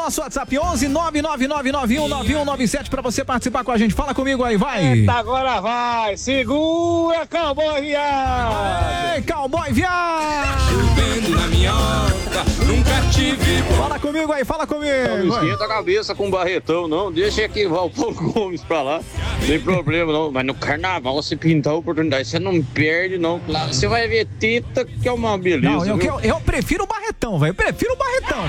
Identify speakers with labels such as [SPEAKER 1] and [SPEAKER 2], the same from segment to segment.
[SPEAKER 1] nosso WhatsApp 11 999919197 pra você participar com a gente. Fala comigo aí, vai.
[SPEAKER 2] Eita, agora vai. Segura, cowboy viado.
[SPEAKER 1] Ei, cowboy viado.
[SPEAKER 3] Chovendo na minhoca, nunca tive.
[SPEAKER 1] Fala comigo aí, fala comigo.
[SPEAKER 4] Não esquenta a cabeça com Barretão, não. Deixa aqui o Paulo Gomes pra lá. Não tem problema, não. Mas no carnaval, se pintar a oportunidade, você não perde, não. Claro, você vai ver teta, que é uma beleza.
[SPEAKER 1] Não, eu prefiro o Barretão, velho. Eu prefiro o Barretão.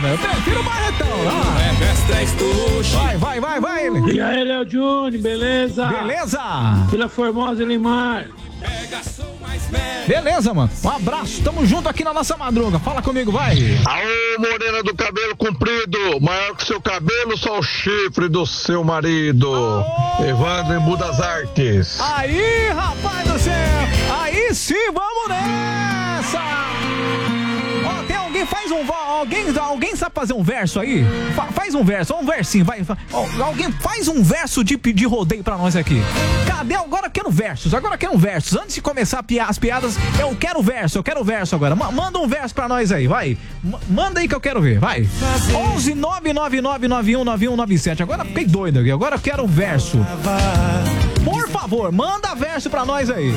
[SPEAKER 1] Vai.
[SPEAKER 2] E aí, Léo Júnior, beleza?
[SPEAKER 1] Beleza?
[SPEAKER 2] Vila Formosa e Limar.
[SPEAKER 1] Beleza, mano. Um abraço. Tamo junto aqui na nossa madruga. Fala comigo, vai.
[SPEAKER 5] Aô, morena do cabelo comprido, maior que seu cabelo, só o chifre do seu marido. Aô! Evandro Embu das Artes.
[SPEAKER 1] Aí, rapaz do céu. Aí sim, vamos nessa. Ó, tem alguém, alguém sabe fazer um verso aí? Faz um verso, um versinho, vai. Alguém faz um verso de rodeio pra nós aqui. Cadê? Agora eu quero versos. Antes de começar as piadas, eu quero verso agora. Manda um verso pra nós aí, vai. Manda aí que eu quero ver, vai. 11 999919197. Agora fiquei doido aqui, agora eu quero um verso. Por favor, manda verso pra nós aí.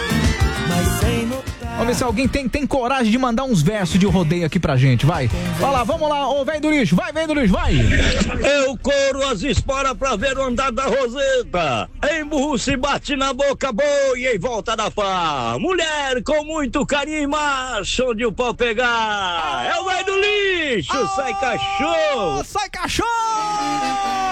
[SPEAKER 1] Vamos ver se alguém tem coragem de mandar uns versos de rodeio aqui pra gente, vai. Vai lá, vamos lá, ô velho do lixo, vai.
[SPEAKER 6] Eu couro as esporas pra ver o andar da Roseta. Emburro se bate na boca boa e em volta da pá. Mulher com muito carinho e macho, onde o pau pegar. É o velho do lixo, sai cachorro.
[SPEAKER 1] Sai cachorro!